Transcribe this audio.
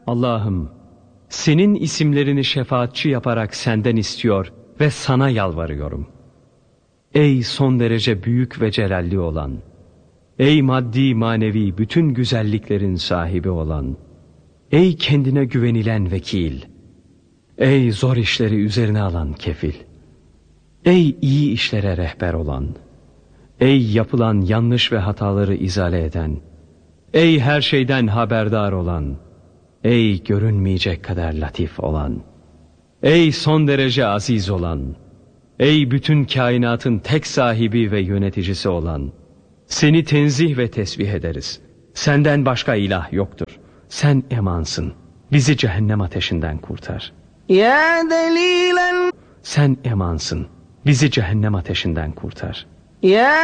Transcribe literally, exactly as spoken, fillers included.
Allah'ım, senin isimlerini şefaatçi yaparak senden istiyor ve sana yalvarıyorum. Ey son derece büyük ve celalli olan, ey maddi manevi bütün güzelliklerin sahibi olan, ey kendine güvenilen vekil, ey zor işleri üzerine alan kefil, ey iyi işlere rehber olan, ey yapılan yanlış ve hataları izale eden, ey her şeyden haberdar olan, ey görünmeyecek kadar latif olan, ey son derece aziz olan, ey bütün kainatın tek sahibi ve yöneticisi olan, seni tenzih ve tesbih ederiz. Senden başka ilah yoktur. Sen emansın. Bizi cehennem ateşinden kurtar. Ya delilen. Sen emansın. Bizi cehennem ateşinden kurtar. Ya